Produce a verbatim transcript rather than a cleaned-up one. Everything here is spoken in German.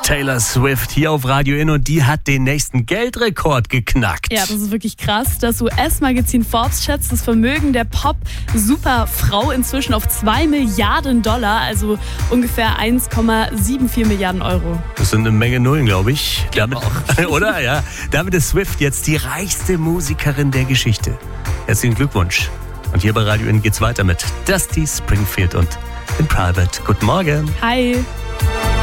Taylor Swift hier auf Radio In und die hat den nächsten Geldrekord geknackt. Ja, das ist wirklich krass. Das U S-Magazin Forbes schätzt das Vermögen der Pop-Superfrau inzwischen auf zwei Milliarden Dollar, also ungefähr eins Komma vierundsiebzig Milliarden Euro. Das sind eine Menge Nullen, glaube ich. Damit, auch. Oder? Ja. Damit ist Swift jetzt die reichste Musikerin der Geschichte. Herzlichen Glückwunsch. Und hier bei Radio In geht's weiter mit Dusty Springfield und In Private. Guten Morgen. Hi.